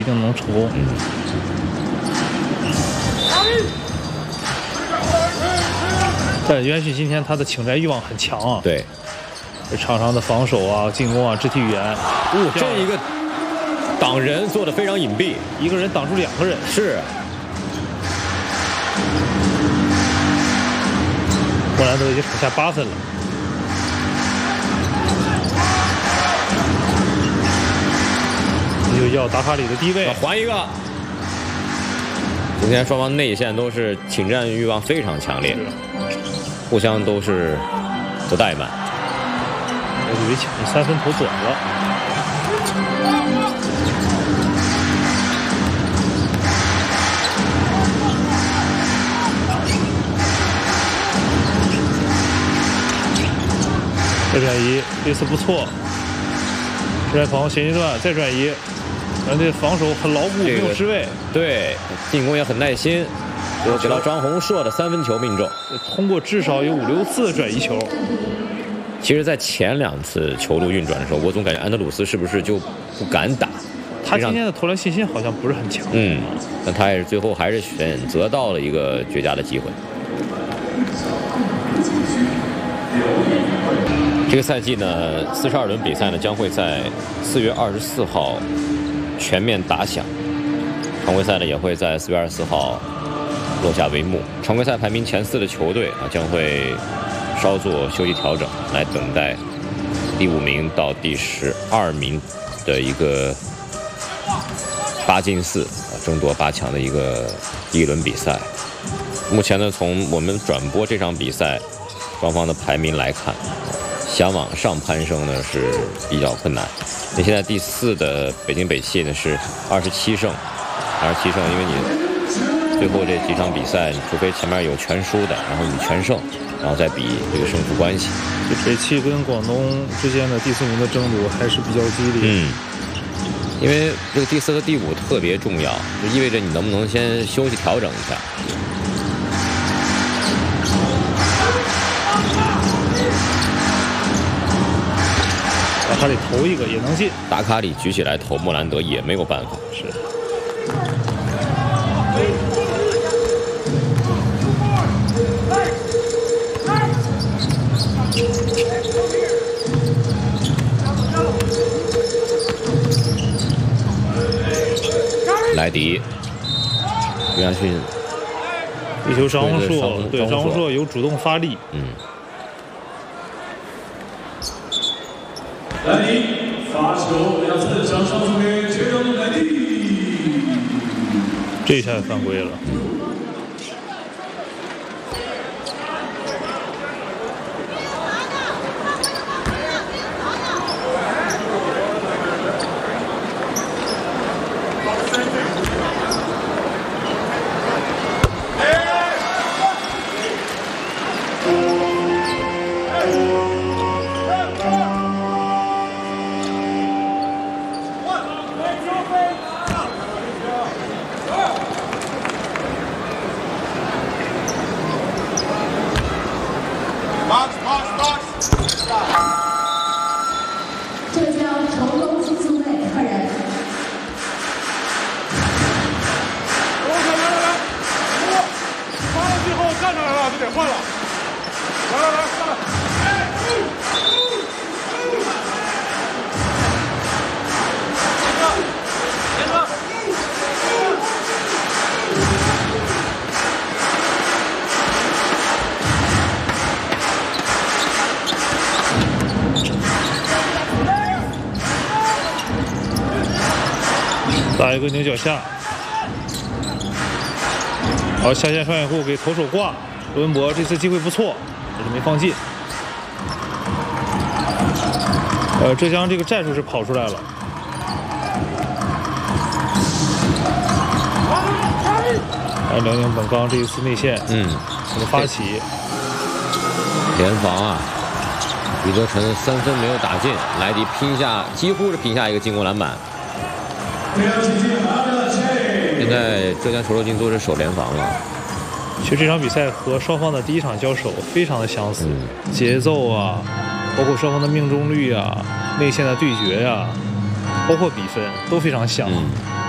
一定能成功。但袁旭今天他的请战欲望很强啊。 对， 这场上的防守啊、进攻啊、肢体语言， 这一个挡人做的非常隐蔽， 一个人挡住2个人。 是。 莫兰德已经场下8分了。又要达卡里的低位， 还一个。今天双方内线都是请战欲望非常强烈，互相都是不怠慢。 我以为抢的3分投短了。再转移，这次不错。帅鹏前一段再转移，然后这防守很牢固，没有失位。 对，进攻也很耐心。又给到张宏硕的3分球命中， 通过至少有5、6次的转移球。 其实，在前2次球路运转的时候，我总感觉安德鲁斯是不是就不敢打？ 他今天的投篮信心好像不是很强。 但他也是最后还是选择到了一个绝佳的机会。这个赛季呢，42轮比赛呢将会在4月24号全面打响，常规赛呢也会在4月24号落下帷幕。常规赛排名前4的球队啊将会稍作休息调整，来等待第5名到第12名的一个8进4争夺8强的一个第1轮比赛。目前呢，从我们转播这场比赛双方的排名来看，想往上攀升呢是比较困难。那现在第4的北京北汽呢是27胜，因为你最后这几场比赛，除非前面有全输的，然后你全胜，然后再比这个胜负关系。 北汽跟广东之间的第4名的争夺还是比较激烈。 因为这个第4和第5特别重要，就意味着你能不能先休息调整一下。 达卡里投一个也能进， 达卡里举起来投，莫兰德也没有办法。 是。 莱迪，约翰逊， 地球张宏硕，对张宏硕有主动发力。 莱迪发球2次上上送给前锋莱迪， 这一下犯规了。打一个牛角下，好，下线双掩护给投手挂，罗文博这次机会不错，但是没放进。浙江这个战术是跑出来了。辽宁本刚这一次内线，怎么发起？ 联防啊，李德辰3分没有打进，莱迪几乎是拼下一个进攻篮板。现在浙江球路军都是守联防了。 其实这场比赛和双方的第1场交手非常的相似，节奏啊，包括双方的命中率啊，内线的对决呀，包括比分都非常像。